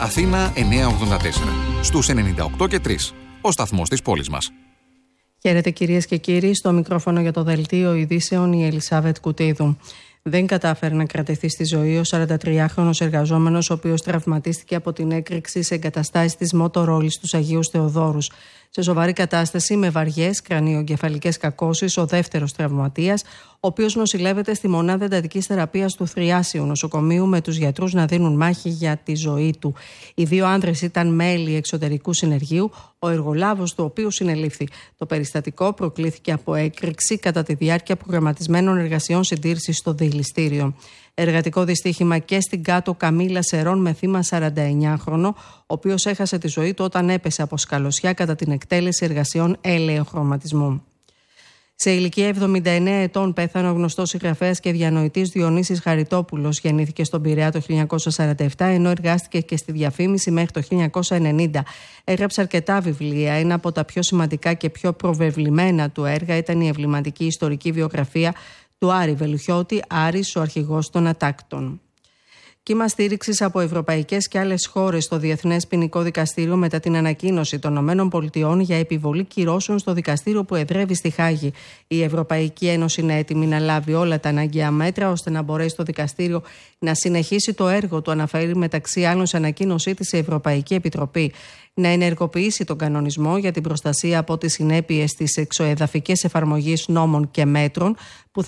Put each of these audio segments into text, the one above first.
Αθήνα 984. Στους 98 και 3. Ο σταθμός της πόλης μας. Χαίρετε κυρίες και κύριοι. Στο μικρόφωνο για το δελτίο ειδήσεων η Ελισάβετ Κουτίδου. Δεν κατάφερε να κρατηθεί στη ζωή ο 43χρονος εργαζόμενος, ο οποίος τραυματίστηκε από την έκρηξη σε εγκαταστάσεις της Motorola στους Αγίους Θεοδόρους. Σε σοβαρή κατάσταση με βαριές κρανιογκεφαλικές κακώσεις, ο δεύτερος τραυματίας, ο οποίος νοσηλεύεται στη μονάδα εντατικής θεραπείας του Θριάσιου νοσοκομείου, με τους γιατρούς να δίνουν μάχη για τη ζωή του. Οι δύο άνδρες ήταν μέλη εξωτερικού συνεργείου, ο εργολάβος του οποίου συνελήφθη. Το περιστατικό προκλήθηκε από έκρηξη κατά τη διάρκεια προγραμματισμένων εργασιών συντήρησης στο δηληστήριο. Εργατικό δυστύχημα και στην Κάτω Καμήλα Σερών με θύμα 49χρονο, ο οποίος έχασε τη ζωή του όταν έπεσε από σκαλωσιά κατά την εκτέλεση εργασιών ελαιοχρωματισμού. Σε ηλικία 79 ετών πέθανε ο γνωστός συγγραφέας και διανοητής Διονύσης Χαριτόπουλος. Γεννήθηκε στον Πειραιά το 1947, ενώ εργάστηκε και στη διαφήμιση μέχρι το 1990. Έγραψε αρκετά βιβλία. Ένα από τα πιο σημαντικά και πιο προβεβλημένα του έργα ήταν η εμβληματική ιστορική βιογραφία του Άρη Βελουχιώτη, Άρης ο αρχηγός των Ατάκτων. Κύμα στήριξης από ευρωπαϊκές και άλλες χώρες στο Διεθνές Ποινικό Δικαστήριο μετά την ανακοίνωση των ΗΠΑ για επιβολή κυρώσεων στο δικαστήριο που εδρεύει στη Χάγη. Η Ευρωπαϊκή Ένωση είναι έτοιμη να λάβει όλα τα αναγκαία μέτρα ώστε να μπορέσει το δικαστήριο να συνεχίσει το έργο του, αναφέρει μεταξύ άλλων σε ανακοίνωσή της η Ευρωπαϊκή Επιτροπή. Να ενεργοποιήσει τον κανονισμό για την προστασία από τις συνέπειες της εξωεδαφικής εφαρμογής νόμων και μέτρων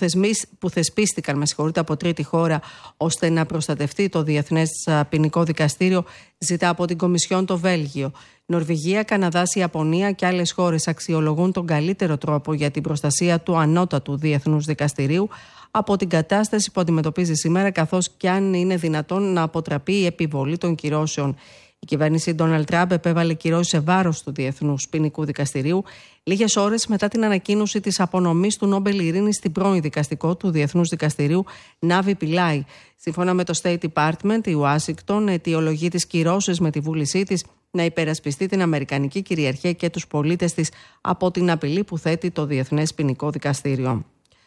που θεσπίστηκαν από τρίτη χώρα, ώστε να προστατευτεί το Διεθνές Ποινικό Δικαστήριο, ζητά από την Κομισιόν το Βέλγιο. Νορβηγία, Καναδάς, Ιαπωνία και άλλες χώρες αξιολογούν τον καλύτερο τρόπο για την προστασία του ανώτατου Διεθνούς Δικαστηρίου από την κατάσταση που αντιμετωπίζει σήμερα, καθώς και αν είναι δυνατόν να αποτραπεί η επιβολή των κυρώσεων. Η κυβέρνηση Ντόναλντ Τραμπ επέβαλε κυρώσεις σε βάρος του Διεθνούς Ποινικού Δικαστηρίου λίγες ώρες μετά την ανακοίνωση της απονομής του Νόμπελ Ειρήνης στην πρώην δικαστικό του Διεθνούς Δικαστηρίου Νάβη Πιλάι. Σύμφωνα με το State Department, η Ουάσιγκτον αιτιολογεί τις κυρώσεις με τη βούλησή της να υπερασπιστεί την αμερικανική κυριαρχία και τους πολίτες της από την απειλή που θέτει το Διεθνές Ποινικό Δικαστήριο.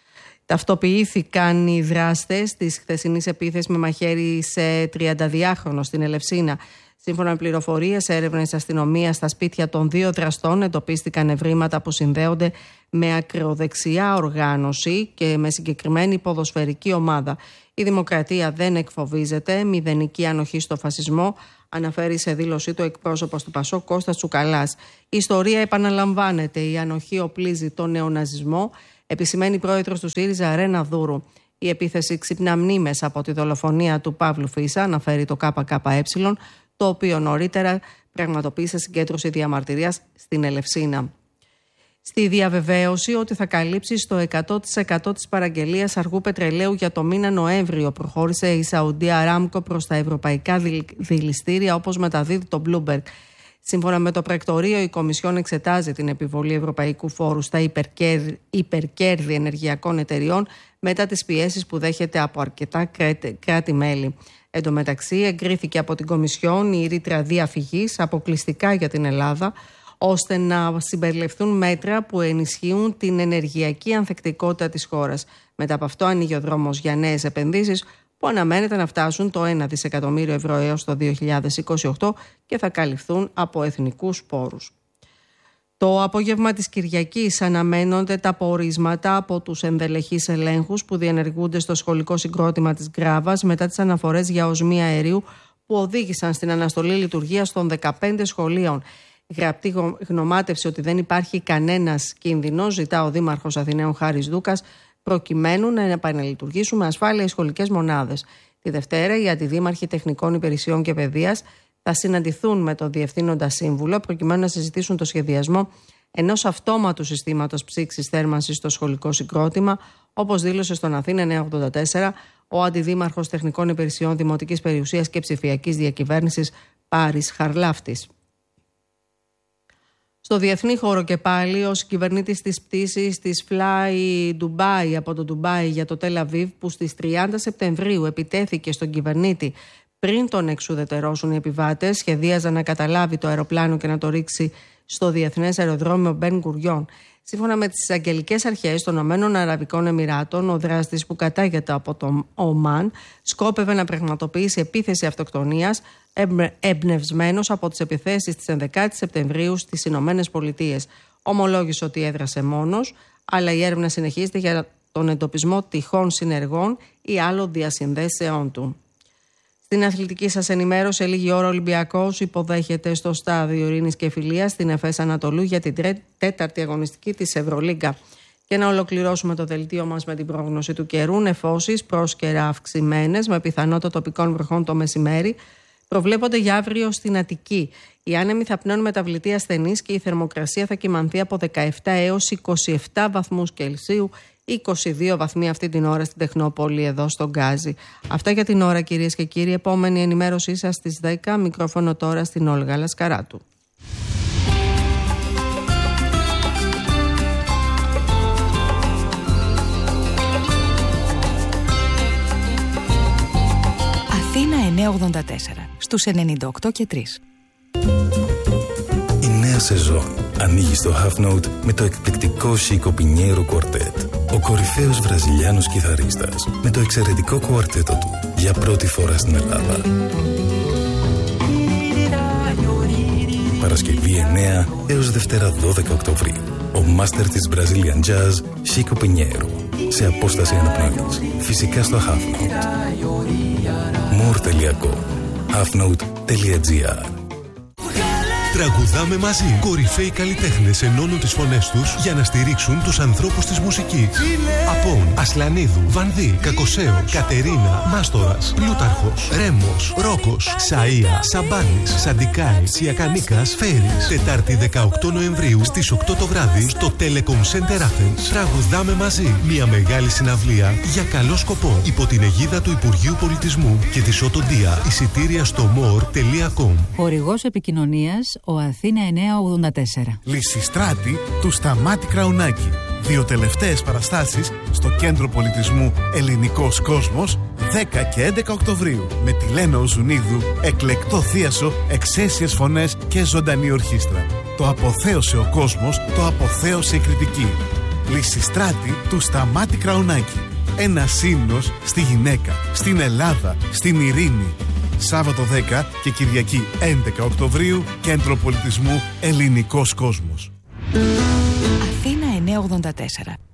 Ταυτοποιήθηκαν οι δράστες της χθεσινής επίθεσης με μαχαίρι σε 32χρονο στην Ελευσίνα. Σύμφωνα με πληροφορίες, έρευνες αστυνομίας στα σπίτια των δύο δραστών εντοπίστηκαν ευρήματα που συνδέονται με ακροδεξιά οργάνωση και με συγκεκριμένη ποδοσφαιρική ομάδα. Η Δημοκρατία δεν εκφοβίζεται, μηδενική ανοχή στο φασισμό, αναφέρει σε δήλωσή του εκπρόσωπος του ΠΑΣΟΚ Κώστας Τσουκαλάς. Η ιστορία επαναλαμβάνεται, η ανοχή οπλίζει τον νεοναζισμό, επισημαίνει πρόεδρος του ΣΥΡΙΖΑ Ρένα Δούρου. Η επίθεση ξυπνά μνήμες από τη δολοφονία του Παύλου Φίσα, αναφέρει το ΚΚΕ, το οποίο νωρίτερα πραγματοποίησε συγκέντρωση διαμαρτυρίας στην Ελευσίνα. Στη διαβεβαίωση ότι θα καλύψει στο 100% της παραγγελίας αργού πετρελαίου για το μήνα Νοέμβριο, προχώρησε η Σαουντία Αράμκο προς τα ευρωπαϊκά δηληστήρια, όπως μεταδίδει το Bloomberg. Σύμφωνα με το πρακτορείο, η Κομισιόν εξετάζει την επιβολή ευρωπαϊκού φόρου στα υπερκέρδη ενεργειακών εταιριών μετά τις πιέσεις που δέχεται από αρκετά κράτη-μέλη. Εν τω μεταξύ, εγκρίθηκε από την Κομισιόν η ρήτρα διαφυγής αποκλειστικά για την Ελλάδα, ώστε να συμπεριληφθούν μέτρα που ενισχύουν την ενεργειακή ανθεκτικότητα της χώρας. Μετά από αυτό, ανοίγει ο δρόμος για νέες επενδύσεις που αναμένεται να φτάσουν το 1 δισεκατομμύριο ευρώ έως το 2028 και θα καλυφθούν από εθνικούς πόρους. Το απόγευμα της Κυριακής αναμένονται τα πορίσματα από τους ενδελεχείς ελέγχους που διενεργούνται στο σχολικό συγκρότημα της Γκράβας μετά τις αναφορές για οσμία αερίου που οδήγησαν στην αναστολή λειτουργίας των 15 σχολείων. Γραπτή γνωμάτευση ότι δεν υπάρχει κανένας κίνδυνος ζητά ο Δήμαρχος Αθηναίων Χάρης Δούκας, προκειμένου να επαναλειτουργήσουν με ασφάλεια οι σχολικές μονάδες. Τη Δευτέρα, οι αντιδήμαρχοι Τεχνικών Υπηρεσιών και Παιδείας θα συναντηθούν με τον Διευθύνοντα Σύμβουλο προκειμένου να συζητήσουν το σχεδιασμό ενός αυτόματου συστήματος ψήξης θέρμανσης στο σχολικό συγκρότημα, όπως δήλωσε στον Αθήνα 984 ο Αντιδήμαρχος Τεχνικών Υπηρεσιών Δημοτικής Περιουσίας και Ψηφιακής Διακυβέρνησης Πάρης Χαρλάφτης. Στο διεθνή χώρο και πάλι, ο κυβερνήτης της πτήσης της Fly Dubai από το Ντουμπάι για το Τελ Αβίβ, που στις 30 Σεπτεμβρίου επιτέθηκε στον κυβερνήτη πριν τον εξουδετερώσουν οι επιβάτες, σχεδίαζαν να καταλάβει το αεροπλάνο και να το ρίξει στο Διεθνές Αεροδρόμιο Μπεν Γκουριόν. Σύμφωνα με τις εισαγγελικές αρχές των ΗΠΑ, ο δράστης που κατάγεται από το Ομάν σκόπευε να πραγματοποιήσει επίθεση αυτοκτονίας εμπνευσμένος από τις επιθέσεις της 11 Σεπτεμβρίου στις ΗΠΑ. Ομολόγησε ότι έδρασε μόνος, αλλά η έρευνα συνεχίζεται για τον εντοπισμό τυχόν συνεργών ή άλλων διασυνδέσεών του. Στην αθλητική σας ενημέρωση, λίγη ώρα ο Ολυμπιακός υποδέχεται στο στάδιο Ειρήνης και Φιλίας στην ΕΦΕΣ Ανατολού για την τέταρτη αγωνιστική της Ευρωλίγκα. Και να ολοκληρώσουμε το δελτίο μας με την πρόγνωση του καιρού. Νεφώσεις πρόσκαιρα αυξημένες με πιθανότητα τοπικών βροχών το μεσημέρι προβλέπονται για αύριο στην Αττική. Οι άνεμοι θα πνέουν μεταβλητή ασθενής και η θερμοκρασία θα κυμανθεί από 17 έως 27 βαθμούς Κελσίου, 22 βαθμοί αυτή την ώρα στην Τεχνόπολη εδώ στον Γκάζι. Αυτά για την ώρα, κυρίες και κύριοι. Επόμενη ενημέρωσή σας στις 10. Μικρόφωνο τώρα στην Όλγα Λασκαράτου. Αθήνα 984 στους 98 και 3. Η νέα σεζόν ανοίγει στο Half Note με το εκπληκτικό Chico Pinheiro Quartet. Ο κορυφαίος βραζιλιάνος κιθαρίστας με το εξαιρετικό κουαρτέτο του για πρώτη φορά στην Ελλάδα. Παρασκευή 9 έως Δευτέρα 12 Οκτωβρίου. Ο μάστερ της Brazilian Jazz Chico Pinheiro σε απόσταση αναπνοής. Φυσικά στο Half Note. More.com halfnote.gr. Τραγουδάμε μαζί. Κορυφαίοι καλλιτέχνες ενώνουν τις φωνές τους για να στηρίξουν τους ανθρώπους της μουσικής. Απόν, Ασλανίδου, Βανδύ, Κακοσέο, Κατερίνα, Μάστορας, Πλούταρχος, Ρέμος, Ρόκος, Σαΐα, Σαμπάνης, Σαντικάη, Τσιακανίκας, Φέρης. Τετάρτη 18 Νοεμβρίου στις 8 το βράδυ στο Telecom Center Athens. Τραγουδάμε μαζί. Μια μεγάλη συναυλία για καλό σκοπό. Υπό την αιγίδα του Υπουργείου Πολιτισμού και της Οτοντία. Εισιτήρια στο more.com. Χορηγός επικοινωνίας ο Αθήνα 984. Λυσιστράτη του Σταμάτη Κραουνάκη. 2 τελευταίες παραστάσεις στο Κέντρο Πολιτισμού Ελληνικός Κόσμος 10 και 11 Οκτωβρίου με τη Λένα Οζουνίδου, εκλεκτό θίασο, εξαίσιες φωνές και ζωντανή ορχήστρα. Το αποθέωσε ο κόσμος, το αποθέωσε η κριτική. Λυσιστράτη του Σταμάτη Κραουνάκη. Ένα ύμνος στη γυναίκα, στην Ελλάδα, στην ειρήνη. Σάββατο 10 και Κυριακή 11 Οκτωβρίου, Κέντρο Πολιτισμού Ελληνικός Κόσμος. Αθήνα 984.